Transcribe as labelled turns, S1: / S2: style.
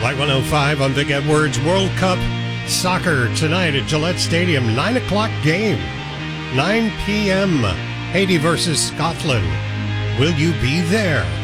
S1: Light 105 on Vic Edwards. World Cup soccer tonight at Gillette Stadium. 9 o'clock game. 9 p.m. Haiti versus Scotland. Will you be there?